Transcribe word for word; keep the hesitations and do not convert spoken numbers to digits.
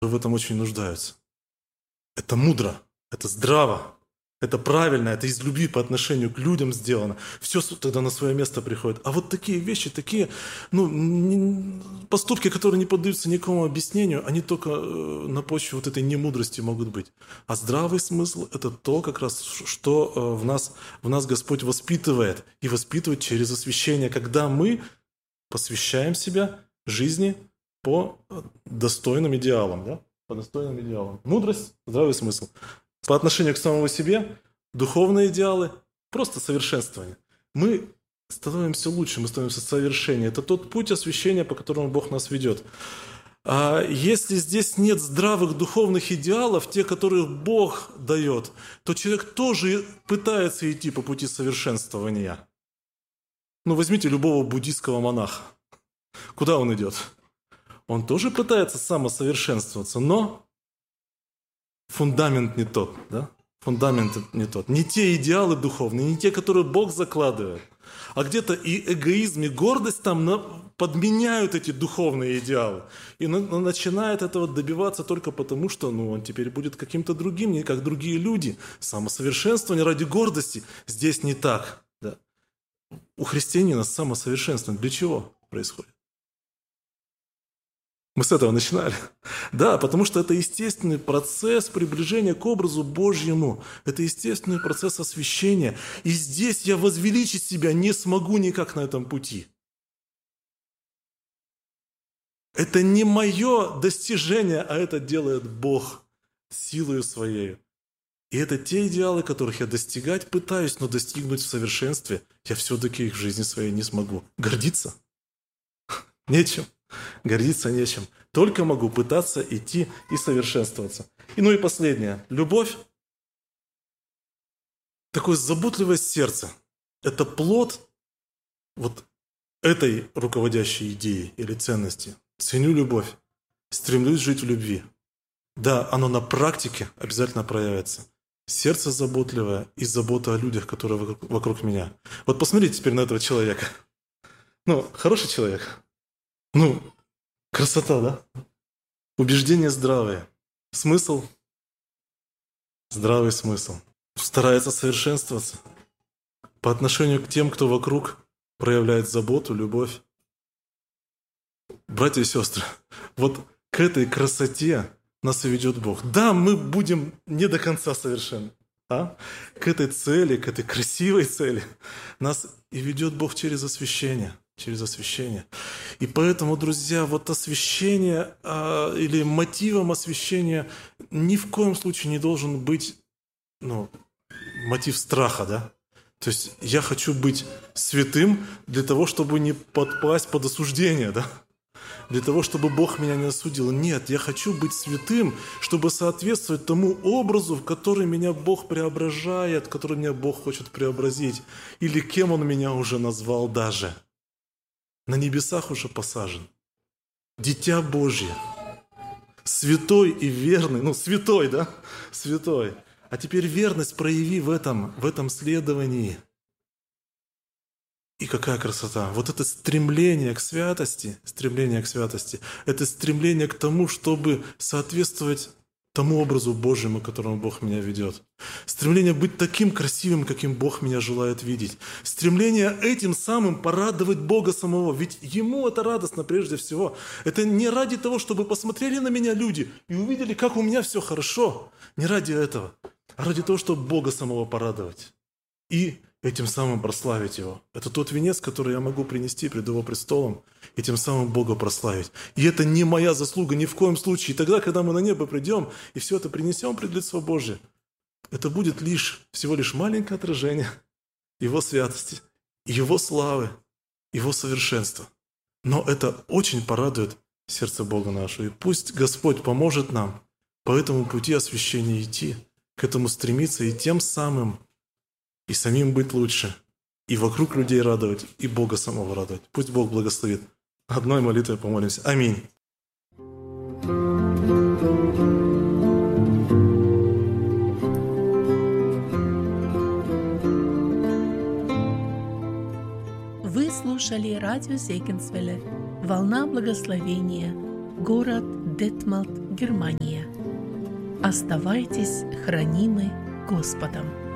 в этом очень нуждаются. Это мудро, это здраво, это правильно, это из любви по отношению к людям сделано. Все тогда на свое место приходит. А вот такие вещи, такие ну, не, поступки, которые не поддаются никакому объяснению, они только э, на почве вот этой немудрости могут быть. А здравый смысл – это то, как раз, что э, в, нас, в нас Господь воспитывает. И воспитывает через освящение, когда мы посвящаем себя жизни по достойным идеалам. Да? По достойным идеалам. Мудрость, здравый смысл. По отношению к самому себе, духовные идеалы, просто совершенствование. Мы становимся лучше, мы становимся совершеннее. Это тот путь освящения, по которому Бог нас ведет. А если здесь нет здравых духовных идеалов, те, которые Бог дает, то человек тоже пытается идти по пути совершенствования. Ну, возьмите любого буддийского монаха. Куда он идет? Он тоже пытается самосовершенствоваться, но фундамент не тот, да? Фундамент не тот. Не те идеалы духовные, не те, которые Бог закладывает. А где-то и эгоизм, и гордость там на... подменяют эти духовные идеалы. И на... начинает этого добиваться только потому, что ну, он теперь будет каким-то другим, не как другие люди. Самосовершенствование ради гордости здесь не так. Да? У христианина самосовершенствование для чего происходит? Мы с этого начинали. Да, потому что это естественный процесс приближения к образу Божьему. Это естественный процесс освящения. И здесь я возвеличить себя не смогу никак на этом пути. Это не мое достижение, а это делает Бог силою Своей. И это те идеалы, которых я достигать пытаюсь, но достигнуть в совершенстве я все-таки их в жизни своей не смогу. Гордиться? Нечем. Гордиться нечем. Только могу пытаться идти и совершенствоваться. И ну и последнее. Любовь. Такое заботливое сердце. Это плод вот этой руководящей идеи или ценности. Ценю любовь. Стремлюсь жить в любви. Да, оно на практике обязательно проявится. Сердце заботливое и забота о людях, которые вокруг, вокруг меня. Вот посмотрите теперь на этого человека. Ну, хороший человек. Ну, красота, да? Убеждения здравые. Смысл? Здравый смысл. Старается совершенствоваться. По отношению к тем, кто вокруг проявляет заботу, любовь. Братья и сестры, вот к этой красоте нас и ведет Бог. Да, мы будем не до конца совершенны. А? К этой цели, к этой красивой цели нас и ведет Бог через освящение. Через освящение. И поэтому, друзья, вот освящение а, или мотивом освящения ни в коем случае не должен быть ну, мотив страха, да? То есть я хочу быть святым для того, чтобы не подпасть под осуждение, да? Для того, чтобы Бог меня не осудил. Нет, я хочу быть святым, чтобы соответствовать тому образу, в который меня Бог преображает, который меня Бог хочет преобразить. Или кем Он меня уже назвал даже. На небесах уже посажен. Дитя Божье. Святой и верный. Ну, святой, да? Святой. А теперь верность прояви в этом, в этом следовании. И какая красота. Вот это стремление к святости, стремление к святости, это стремление к тому, чтобы соответствовать тому образу Божьему, к которому Бог меня ведет. Стремление быть таким красивым, каким Бог меня желает видеть. Стремление этим самым порадовать Бога самого. Ведь Ему это радостно прежде всего. Это не ради того, чтобы посмотрели на меня люди и увидели, как у меня все хорошо. Не ради этого, а ради того, чтобы Бога самого порадовать. И этим самым прославить Его. Это тот венец, который я могу принести пред Его престолом, и тем самым Бога прославить. И это не моя заслуга ни в коем случае. И тогда, когда мы на небо придем и все это принесем пред лицо Божие, это будет лишь, всего лишь маленькое отражение Его святости, Его славы, Его совершенства. Но это очень порадует сердце Бога нашего. И пусть Господь поможет нам по этому пути освящения идти, к этому стремиться и тем самым и самим быть лучше, и вокруг людей радовать, и Бога самого радовать. Пусть Бог благословит. Одной молитвой помолимся. Аминь. Вы слушали радио Зегенсвелле «Волна благословения», город Детмалт, Германия. Оставайтесь хранимы Господом.